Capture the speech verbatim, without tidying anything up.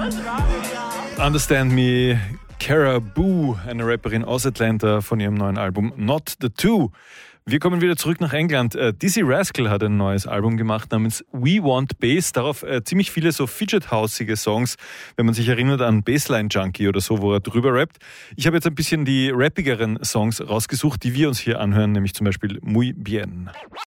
Understand Me, Cara Boo, eine Rapperin aus Atlanta von ihrem neuen Album Not the Two. Wir kommen wieder zurück nach England. Äh, Dizzy Rascal hat ein neues Album gemacht namens We Want Bass. Darauf äh, ziemlich viele so Fidget-hausige Songs, wenn man sich erinnert an Bassline Junkie oder so, wo er drüber rappt. Ich habe jetzt ein bisschen die rappigeren Songs rausgesucht, die wir uns hier anhören, nämlich zum Beispiel Muy Bien.